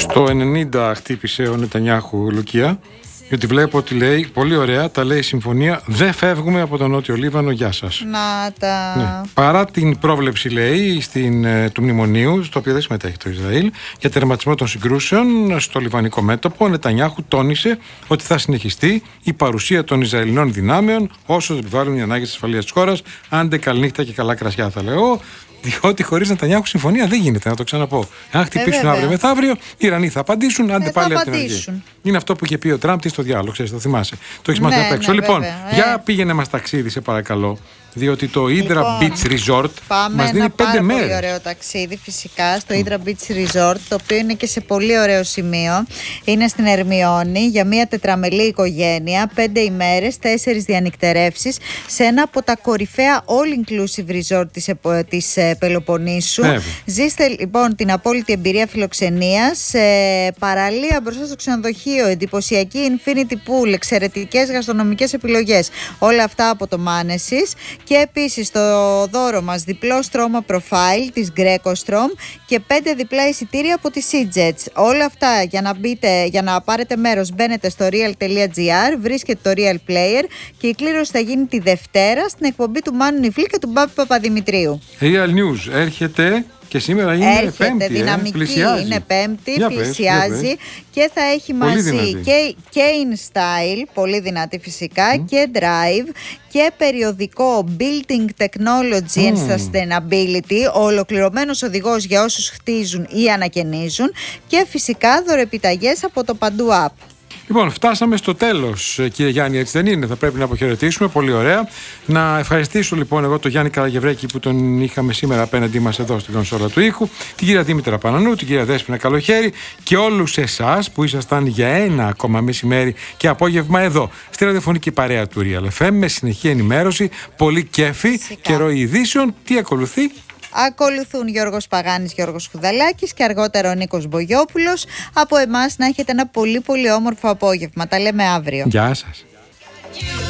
Στο 90 χτύπησε ο Νετανιάχου, Λουκία, γιατί βλέπω ότι λέει, πολύ ωραία, τα λέει η συμφωνία, δεν φεύγουμε από τον Νότιο Λίβανο, γεια σας. Να τα... Ναι. Παρά την πρόβλεψη, λέει, του μνημονίου, στο οποίο δεν συμμετέχει το Ισραήλ, για τερματισμό των συγκρούσεων στο λιβανικό μέτωπο, ο Νετανιάχου τόνισε ότι θα συνεχιστεί η παρουσία των Ισραηλινών δυνάμεων όσο επιβάλλουν οι ανάγκες της ασφαλείας της χώρας. Άντε καληνύχτα και καλά κρασιά, θα λέω. Διότι χωρίς Νετανιάχου συμφωνία δεν γίνεται, να το ξαναπώ. Αν χτυπήσουν αύριο μεθαύριο, οι Ιρανοί θα απαντήσουν, άντε πάλι από την αρχή. Είναι αυτό που είχε πει ο Τραμπ, τι στο διάλογο, ξέρεις, το θυμάσαι. Το έχεις μάθει απ' έξω. Λοιπόν, για πήγαινε μας ταξίδι, σε παρακαλώ. Διότι το Hydra Beach Resort μας δίνει 5 μέρες. Πολύ ωραίο ταξίδι, φυσικά, στο Hydra Beach Resort, το οποίο είναι και σε πολύ ωραίο σημείο. Είναι στην Ερμιώνη για μια τετραμελή οικογένεια, 5 ημέρες, 4 διανυκτερεύσεις, σε ένα από τα κορυφαία all-inclusive resort της Πελοποννήσου. Ζήστε λοιπόν την απόλυτη εμπειρία φιλοξενίας, παραλία μπροστά στο ξενοδοχείο, εντυπωσιακή infinity pool, εξαιρετικές γαστρονομικές επιλογές. Όλα αυτά από το Manesis. Και επίσης το δώρο μας διπλό στρώμα profile της Greco Strom και 5 διπλά εισιτήρια από τη SeaJets. Όλα αυτά για να πάρετε μέρος, μπαίνετε στο real.gr, βρίσκετε το Real Player και η κλήρωση θα γίνει τη Δευτέρα στην εκπομπή του Μάνου Νιφλή και του Μπάπη Παπαδημητρίου. Real News έρχεται. Και σήμερα είναι Πέμπτη. Δυναμική, πλησιάζει. Είναι Πέμπτη, πλησιάζει και θα έχει μαζί και InStyle, πολύ δυνατή φυσικά, και Drive και περιοδικό Building Technology and Sustainability, ο ολοκληρωμένος οδηγός για όσους χτίζουν ή ανακαινίζουν και φυσικά δωρεπιταγές από το Παντού App. Λοιπόν, φτάσαμε στο τέλος, κύριε Γιάννη, έτσι δεν είναι? Θα πρέπει να αποχαιρετήσουμε. Πολύ ωραία. Να ευχαριστήσω λοιπόν εγώ τον Γιάννη Καραγευρέκη που τον είχαμε σήμερα απέναντί μας εδώ στην κονσόλα του ήχου, την κυρία Δήμητρα Πανανού, την κυρία Δέσποινα Καλοχέρη και όλους εσάς που ήσασταν για ένα ακόμα μεσημέρι και απόγευμα εδώ στη ραδιοφωνική παρέα του Real FM με συνεχή ενημέρωση, πολύ κέφι, καιρό ειδήσεων. Τι ακολουθεί? Ακολουθούν Γιώργος Παγάνης, Γιώργος Χουδαλάκης και αργότερα ο Νίκος Μπογιόπουλος. Από εμάς να έχετε ένα πολύ πολύ όμορφο απόγευμα. Τα λέμε αύριο. Γεια σας.